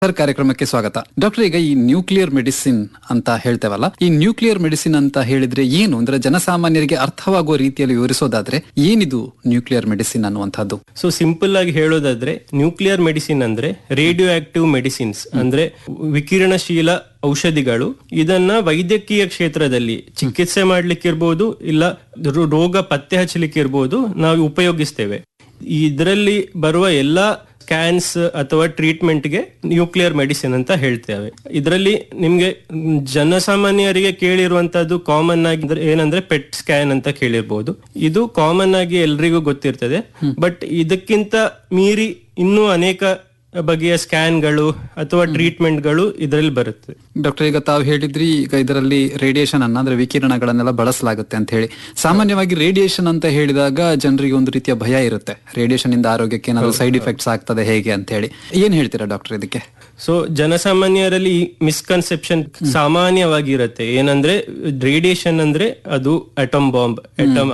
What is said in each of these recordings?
Sir, ಕಾರ್ಯಕ್ರಮಕ್ಕೆ ಸ್ವಾಗತ. Doctor, ಈಗ ಈ ನ್ಯೂಕ್ಲಿಯರ್ ಮೆಡಿಸಿನ್ ಅಂತ ಹೇಳ್ತೇವಲ್ಲ, ಈ ನ್ಯೂಕ್ಲಿಯರ್ ಮೆಡಿಸಿನ್ ಅಂತ ಹೇಳಿದ್ರೆ ಏನು ಅಂದ್ರೆ ಜನಸಾಮಾನ್ಯರಿಗೆ ಅರ್ಥವಾಗುವ ರೀತಿಯಲ್ಲಿ ವಿವರಿಸೋದಾದ್ರೆ ಏನಿದು ನ್ಯೂಕ್ಲಿಯರ್ ಮೆಡಿಸಿನ್ ಅನ್ನುವಂಥದ್ದು? ಸೊ ಸಿಂಪಲ್ ಆಗಿ ಹೇಳೋದಾದ್ರೆ ನ್ಯೂಕ್ಲಿಯರ್ ಮೆಡಿಸಿನ್ ಅಂದ್ರೆ ರೇಡಿಯೋ ಆಕ್ಟಿವ್ ಮೆಡಿಸಿನ್ಸ್ ಅಂದ್ರೆ ವಿಕಿರಣಶೀಲ ಔಷಧಿಗಳು. ಇದನ್ನ ವೈದ್ಯಕೀಯ ಕ್ಷೇತ್ರದಲ್ಲಿ ಚಿಕಿತ್ಸೆ ಮಾಡ್ಲಿಕ್ಕಿರ್ಬೋದು, ಇಲ್ಲ ರೋಗ ಪತ್ತೆ ಹಚ್ಚಲಿಕ್ಕಿರ್ಬೋದು, ನಾವು ಉಪಯೋಗಿಸ್ತೇವೆ. ಇದರಲ್ಲಿ ಬರುವ ಎಲ್ಲಾ ಸ್ಕ್ಯಾನ್ಸ್ ಅಥವಾ ಟ್ರೀಟ್ಮೆಂಟ್ಗೆ ನ್ಯೂಕ್ಲಿಯರ್ ಮೆಡಿಸಿನ್ ಅಂತ ಹೇಳ್ತೇವೆ. ಇದರಲ್ಲಿ ನಿಮ್ಗೆ ಜನಸಾಮಾನ್ಯರಿಗೆ ಕೇಳಿರುವಂತದ್ದು ಕಾಮನ್ ಆಗಿ ಏನಂದ್ರೆ ಪೆಟ್ ಸ್ಕ್ಯಾನ್ ಅಂತ ಕೇಳಿರ್ಬೋದು. ಇದು ಕಾಮನ್ ಆಗಿ ಎಲ್ರಿಗೂ ಗೊತ್ತಿರ್ತದೆ. ಬಟ್ ಇದಕ್ಕಿಂತ ಮೀರಿ ಇನ್ನೂ ಅನೇಕ ಬಗೆಯ ಸ್ಕ್ಯಾನ್ಗಳು ಅಥವಾ ಟ್ರೀಟ್ಮೆಂಟ್ಗಳು ಇದರಲ್ಲಿ ಬರುತ್ತೆ. ಡಾಕ್ಟರ್, ಈಗ ತಾವು ಹೇಳಿದ್ರಿ, ಈಗ ಇದರಲ್ಲಿ ರೇಡಿಯೇಷನ್ ಅನ್ನ ಅಂದ್ರೆ ವಿಕಿರಣಗಳನ್ನೆಲ್ಲ ಬಳಸಲಾಗುತ್ತೆ ಅಂತ ಹೇಳಿ. ಸಾಮಾನ್ಯವಾಗಿ ರೇಡಿಯೇಷನ್ ಅಂತ ಹೇಳಿದಾಗ ಜನರಿಗೆ ಒಂದು ರೀತಿಯ ಭಯ ಇರುತ್ತೆ, ರೇಡಿಯೇಷನ್ ಇಂದ ಆರೋಗ್ಯಕ್ಕೆ ಏನಾದ್ರು ಸೈಡ್ ಇಫೆಕ್ಟ್ಸ್ ಆಗ್ತದೆ ಹೇಗೆ ಅಂತ ಹೇಳಿ. ಏನ್ ಹೇಳ್ತೀರಾ ಡಾಕ್ಟರ್ ಇದಕ್ಕೆ? So ಜನಸಾಮಾನ್ಯರಲ್ಲಿ misconception ಸಾಮಾನ್ಯವಾಗಿರುತ್ತೆ. ಏನಂದ್ರೆ ರೇಡಿಯೇಷನ್ ಅಂದ್ರೆ ಅದು ಅಟಮ್ ಬಾಂಬ್,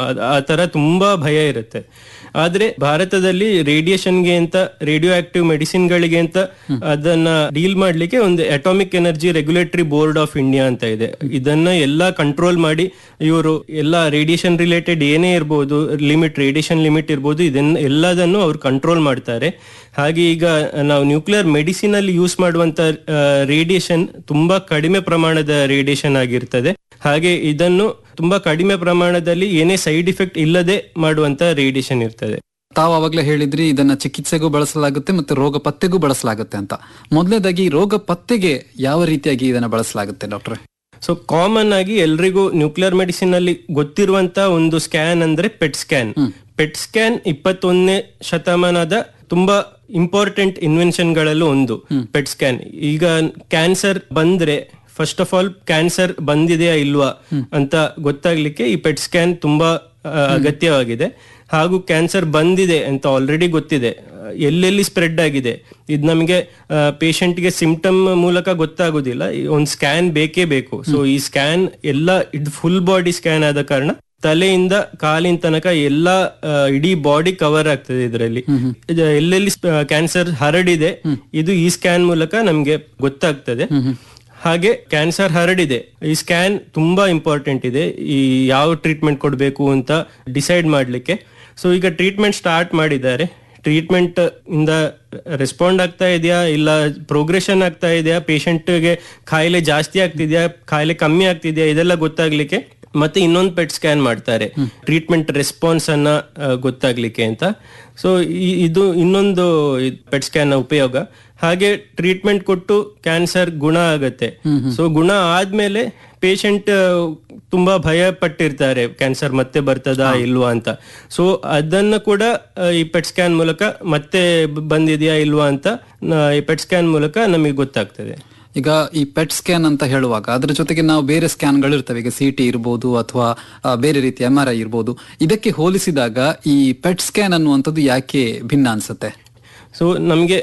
ಆ ತರ ತುಂಬಾ ಭಯ ಇರುತ್ತೆ. ಆದ್ರೆ ಭಾರತದಲ್ಲಿ ರೇಡಿಯೇಷನ್ಗೆ ಅಂತ, ರೇಡಿಯೋ ಆಕ್ಟಿವ್ ಮೆಡಿಸಿನ್ ಗಳಿಗೆ ಅಂತ ಅದನ್ನ ಡೀಲ್ ಮಾಡ್ಲಿಕ್ಕೆ ಒಂದು atomic energy regulatory board of India ಅಂತ ಇದೆ. ಇದನ್ನ ಎಲ್ಲಾ ಕಂಟ್ರೋಲ್ ಮಾಡಿ ಇವರು ಎಲ್ಲಾ ರೇಡಿಯೇಷನ್ ರಿಲೇಟೆಡ್ ಏನೇ ಇರ್ಬೋದು, ರೇಡಿಯೇಷನ್ ಲಿಮಿಟ್ ಇರ್ಬೋದು, ಇದನ್ನ ಎಲ್ಲದನ್ನು ಅವ್ರು ಕಂಟ್ರೋಲ್ ಮಾಡ್ತಾರೆ. ಹಾಗೆ ಈಗ ನಾವು ನ್ಯೂಕ್ಲಿಯರ್ ಮೆಡಿಸಿನ್ ಅಲ್ಲಿ ಯೂಸ್ ಮಾಡುವಂತ ರೇಡಿಯೇಷನ್ ತುಂಬಾ ಕಡಿಮೆ ಪ್ರಮಾಣದ ರೇಡಿಯೇಷನ್ ಆಗಿರ್ತದೆ. ಹಾಗೆ ಇದನ್ನು ತುಂಬಾ ಕಡಿಮೆ ಪ್ರಮಾಣದಲ್ಲಿ ಏನೇ ಸೈಡ್ ಇಫೆಕ್ಟ್ ಇಲ್ಲದೆ ಮಾಡುವಂತ ರೇಡಿಯೇಷನ್ ಇರ್ತದೆ. ತಾವು ಅವಾಗಲೇ ಹೇಳಿದ್ರಿ ಇದನ್ನ ಚಿಕಿತ್ಸೆಗೂ ಬಳಸಲಾಗುತ್ತೆ ಮತ್ತೆ ರೋಗ ಪತ್ತೆಗೂ ಬಳಸಲಾಗುತ್ತೆ ಅಂತ. ಮೊದಲನೇದಾಗಿ ರೋಗ ಪತ್ತೆಗೆ ಯಾವ ರೀತಿಯಾಗಿ ಇದನ್ನ ಬಳಸಲಾಗುತ್ತೆ ಡಾಕ್ಟರ್? ಸೊ ಕಾಮನ್ ಆಗಿ ಎಲ್ರಿಗೂ ನ್ಯೂಕ್ಲಿಯರ್ ಮೆಡಿಸಿನ್ ಅಲ್ಲಿ ಗೊತ್ತಿರುವಂತ ಒಂದು ಸ್ಕ್ಯಾನ್ ಅಂದ್ರೆ ಪೆಟ್ ಸ್ಕ್ಯಾನ್. ಪೆಟ್ ಸ್ಕ್ಯಾನ್ 21ನೇ ಶತಮಾನದ ತುಂಬಾ ಇಂಪಾರ್ಟೆಂಟ್ ಇನ್ವೆನ್ಷನ್ ಗಳಲ್ಲೂ ಒಂದು ಪೆಟ್ ಸ್ಕ್ಯಾನ್. ಈಗ ಕ್ಯಾನ್ಸರ್ ಬಂದ್ರೆ ಫಸ್ಟ್ ಆಫ್ ಆಲ್ ಕ್ಯಾನ್ಸರ್ ಬಂದಿದೆಯಾ ಇಲ್ವಾ ಅಂತ ಗೊತ್ತಾಗ್ಲಿಕ್ಕೆ ಈ ಪೆಟ್ ಸ್ಕ್ಯಾನ್ ತುಂಬಾ ಅಗತ್ಯವಾಗಿದೆ. ಹಾಗೂ ಕ್ಯಾನ್ಸರ್ ಬಂದಿದೆ ಅಂತ ಆಲ್ರೆಡಿ ಗೊತ್ತಿದೆ, ಎಲ್ಲೆಲ್ಲಿ ಸ್ಪ್ರೆಡ್ ಆಗಿದೆ ಇದು ನಮಗೆ ಪೇಷಂಟ್ಗೆ ಸಿಂಪ್ಟಮ್ ಮೂಲಕ ಗೊತ್ತಾಗುದಿಲ್ಲ, ಒಂದು ಸ್ಕ್ಯಾನ್ ಬೇಕೇ ಬೇಕು. ಸೊ ಈ ಸ್ಕ್ಯಾನ್ ಎಲ್ಲ ಇದು ಫುಲ್ ಬಾಡಿ ಸ್ಕ್ಯಾನ್ ಆದ ಕಾರಣ ತಲೆಯಿಂದ ಕಾಲಿನ ತನಕ ಎಲ್ಲ ಇಡೀ ಬಾಡಿ ಕವರ್ ಆಗ್ತದೆ. ಇದರಲ್ಲಿ ಎಲ್ಲೆಲ್ಲಿ ಕ್ಯಾನ್ಸರ್ ಹರಡಿದೆ ಇದು ಈ ಸ್ಕ್ಯಾನ್ ಮೂಲಕ ನಮ್ಗೆ ಗೊತ್ತಾಗ್ತದೆ. ಹಾಗೆ ಕ್ಯಾನ್ಸರ್ ಹರಡಿದೆ, ಈ ಸ್ಕ್ಯಾನ್ ತುಂಬಾ ಇಂಪಾರ್ಟೆಂಟ್ ಇದೆ ಈ ಯಾವ ಟ್ರೀಟ್ಮೆಂಟ್ ಕೊಡಬೇಕು ಅಂತ ಡಿಸೈಡ್ ಮಾಡ್ಲಿಕ್ಕೆ. ಸೊ ಈಗ ಟ್ರೀಟ್ಮೆಂಟ್ ಸ್ಟಾರ್ಟ್ ಮಾಡಿದ್ದಾರೆ. ಟ್ರೀಟ್ಮೆಂಟ್ ಇಂದ ರೆಸ್ಪಾಂಡ್ ಆಗ್ತಾ ಇದೆಯಾ, ಇಲ್ಲ ಪ್ರೋಗ್ರೆಷನ್ ಆಗ್ತಾ ಇದೆಯಾ, ಪೇಷಂಟ್ಗೆ ಕಾಯಿಲೆ ಜಾಸ್ತಿ ಆಗ್ತಿದ್ಯಾ, ಕಾಯಿಲೆ ಕಮ್ಮಿ ಆಗ್ತಿದ್ಯಾ, ಇದೆಲ್ಲ ಗೊತ್ತಾಗ್ಲಿಕ್ಕೆ ಮತ್ತೆ ಇನ್ನೊಂದು ಪೆಟ್ ಸ್ಕ್ಯಾನ್ ಮಾಡ್ತಾರೆ ಟ್ರೀಟ್ಮೆಂಟ್ ರೆಸ್ಪಾನ್ಸ್ ಅನ್ನ ಗೊತ್ತಾಗ್ಲಿಕ್ಕೆ ಅಂತ. ಸೊ ಇದು ಇನ್ನೊಂದು ಪೆಟ್ ಸ್ಕ್ಯಾನ್ ನ ಉಪಯೋಗ. ಹಾಗೆ ಟ್ರೀಟ್ಮೆಂಟ್ ಕೊಟ್ಟು ಕ್ಯಾನ್ಸರ್ ಗುಣ ಆಗತ್ತೆ. ಸೊ ಗುಣ ಆದ್ಮೇಲೆ ಪೇಷಂಟ್ ತುಂಬಾ ಭಯ ಪಟ್ಟಿರ್ತಾರೆ, ಕ್ಯಾನ್ಸರ್ ಮತ್ತೆ ಬರ್ತದಾ ಇಲ್ವಾ ಅಂತ. ಸೊ ಅದನ್ನ ಕೂಡ ಈ ಪೆಟ್ ಸ್ಕ್ಯಾನ್ ಮೂಲಕ ಮತ್ತೆ ಬಂದಿದ್ಯಾ ಇಲ್ವಾ ಅಂತ ಈ ಪೆಟ್ ಸ್ಕ್ಯಾನ್ ಮೂಲಕ ನಮಗೆ ಗೊತ್ತಾಗ್ತದೆ. ಈಗ ಈ ಪೆಟ್ ಸ್ಕ್ಯಾನ್ ಅಂತ ಹೇಳುವಾಗ ಅದ್ರ ಜೊತೆಗೆ ನಾವು ಬೇರೆ ಸ್ಕ್ಯಾನ್ಗಳು ಇರ್ತವೆ, ಈಗ CT ಇರ್ಬೋದು ಅಥವಾ ಬೇರೆ ರೀತಿಯ MRI ಇರ್ಬೋದು. ಇದಕ್ಕೆ ಹೋಲಿಸಿದಾಗ ಈ ಪೆಟ್ ಸ್ಕ್ಯಾನ್ ಅನ್ನುವಂಥದ್ದು ಯಾಕೆ ಭಿನ್ನ ಅನ್ಸುತ್ತೆ? ಸೊ ನಮ್ಗೆ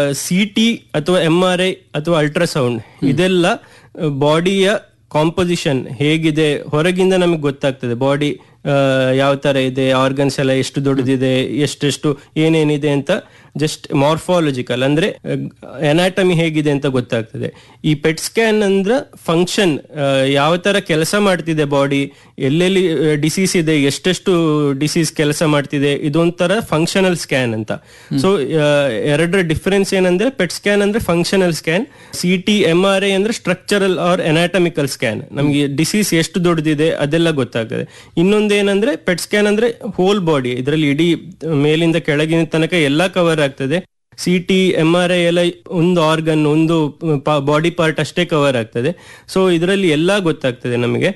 CT ಅಥವಾ MRI ಅಥವಾ ಅಲ್ಟ್ರಾಸೌಂಡ್ ಇದೆಲ್ಲ ಬಾಡಿಯ ಕಾಂಪೋಸಿಷನ್ ಹೇಗಿದೆ ಹೊರಗಿಂದ ನಮಗೆ ಗೊತ್ತಾಗ್ತದೆ. ಬಾಡಿ ಯಾವ ತರ ಇದೆ, ಆರ್ಗನ್ಸ್ ಎಲ್ಲ ಎಷ್ಟು ದೊಡ್ಡದಿದೆ, ಎಷ್ಟೆಷ್ಟು ಏನೇನಿದೆ ಅಂತ ಜಸ್ಟ್ ಮಾರ್ಫಾಲಜಿಕಲ್ ಅಂದ್ರೆ ಎನಾಟಮಿ ಹೇಗಿದೆ ಅಂತ ಗೊತ್ತಾಗ್ತದೆ. ಈ ಪೆಟ್ ಸ್ಕ್ಯಾನ್ ಅಂದ್ರೆ ಫಂಕ್ಷನ್, ಯಾವ ತರ ಕೆಲಸ ಮಾಡ್ತಿದೆ ಬಾಡಿ, ಎಲ್ಲೆಲ್ಲಿ ಡಿಸೀಸ್ ಇದೆ, ಎಷ್ಟೆಷ್ಟು ಡಿಸೀಸ್ ಕೆಲಸ ಮಾಡ್ತಿದೆ, ಇದೊಂಥರ ಫಂಕ್ಷನಲ್ ಸ್ಕ್ಯಾನ್ ಅಂತ. ಸೊ ಎರಡರ ಡಿಫರೆನ್ಸ್ ಏನಂದ್ರೆ ಪೆಟ್ ಸ್ಕ್ಯಾನ್ ಅಂದ್ರೆ ಫಂಕ್ಷನಲ್ ಸ್ಕ್ಯಾನ್, CT MRI ಅಂದ್ರೆ ಸ್ಟ್ರಕ್ಚರಲ್ ಆರ್ ಎನಾಟಮಿಕಲ್ ಸ್ಕ್ಯಾನ್, ನಮ್ಗೆ ಡಿಸೀಸ್ ಎಷ್ಟು ದೊಡ್ಡದಿದೆ ಅದೆಲ್ಲ ಗೊತ್ತಾಗ್ತದೆ. ಇನ್ನೊಂದೇನಂದ್ರೆ ಪೆಟ್ ಸ್ಕ್ಯಾನ್ ಅಂದ್ರೆ ಹೋಲ್ ಬಾಡಿ, ಇದರಲ್ಲಿ ಇಡೀ ಮೇಲಿಂದ ಕೆಳಗಿನ ತನಕ ಎಲ್ಲ ಕವರ್ ಆಗ್ತದೆ. CT MRI ಎಲ್ಲ ಒಂದು ಆರ್ಗನ್, ಒಂದು ಬಾಡಿ ಪಾರ್ಟ್ ಅಷ್ಟೇ ಕವರ್ ಆಗ್ತದೆ. ಸೊ ಇದರಲ್ಲಿ ಎಲ್ಲ ಗೊತ್ತಾಗ್ತದೆ ನಮಗೆ.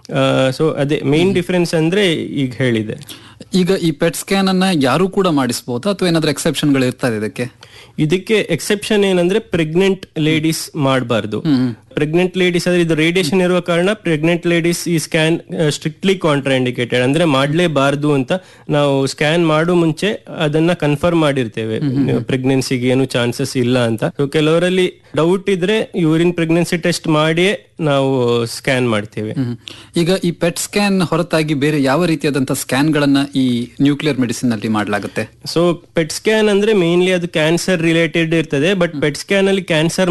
ಸೊ ಅದೇ ಮೇನ್ ಡಿಫರೆನ್ಸ್ ಅಂದ್ರೆ ಈಗ ಹೇಳಿದೆ. ಈಗ ಈ ಪೆಟ್ ಸ್ಕ್ಯಾನ್ ಅನ್ನ ಯಾರು ಕೂಡ ಮಾಡಿಸಬಹುದಾ ಅಥವಾ ಏನಾದ್ರೂ ಎಕ್ಸೆಪ್ಷನ್ ಗಳು ಇರ್ತದೆ ಇದಕ್ಕೆ? ಎಕ್ಸೆಪ್ಷನ್ ಏನಂದ್ರೆ ಪ್ರೆಗ್ನೆಂಟ್ ಲೇಡೀಸ್ ಮಾಡಬಾರ್ದು. ಪ್ರೆಗ್ನೆಂಟ್ ಲೇಡೀಸ್ ಆದ್ರೆ ಇದು ರೇಡಿಯೇಷನ್ ಇರುವ ಕಾರಣ ಪ್ರೆಗ್ನೆಂಟ್ ಲೇಡೀಸ್ ಈ ಸ್ಕ್ಯಾನ್ ಸ್ಟ್ರಿಕ್ಟ್ಲಿ ಕಾಂಟ್ರಾಇಂಡಿಕೇಟೆಡ್, ಅಂದ್ರೆ ಮಾಡ್ಲೇಬಾರ್ದು ಅಂತ ನಾವು ಸ್ಕ್ಯಾನ್ ಮಾಡೋ ಮುಂಚೆ ಅದನ್ನ ಕನ್ಫರ್ಮ್ ಮಾಡಿರ್ತೇವೆ, ಪ್ರೆಗ್ನೆನ್ಸಿಗೆ ಏನು ಚಾನ್ಸಸ್ ಇಲ್ಲ ಅಂತ. ಕೆಲವರಲ್ಲಿ ಡೌಟ್ ಇದ್ರೆ ಯೂರಿನ್ ಪ್ರೆಗ್ನೆನ್ಸಿ ಟೆಸ್ಟ್ ಮಾಡಿಯೇ ನಾವು ಸ್ಕ್ಯಾನ್ ಮಾಡ್ತೇವೆ. ಈಗ ಈ ಪೆಟ್ ಸ್ಕ್ಯಾನ್ ಹೊರತಾಗಿ ಬೇರೆ ಯಾವ ರೀತಿಯಾದಂತಹ ಸ್ಕ್ಯಾನ್ ಗಳನ್ನ ಈ ನ್ಯೂಕ್ಲಿಯರ್ ಮೆಡಿಸಿನ್ ಅಲ್ಲಿ ಮಾಡಲಾಗುತ್ತೆ? ಸೊ ಪೆಟ್ ಸ್ಕ್ಯಾನ್ ಅಂದ್ರೆ ಮೇನ್ಲಿ ಅದು ಕ್ಯಾನ್ಸರ್ ರಿಲೇಟೆಡ್ ಇರ್ತದೆ. ಬಟ್ ಪೆಟ್ ಸ್ಕ್ಯಾನ್ ಅಲ್ಲಿ ಕ್ಯಾನ್ಸರ್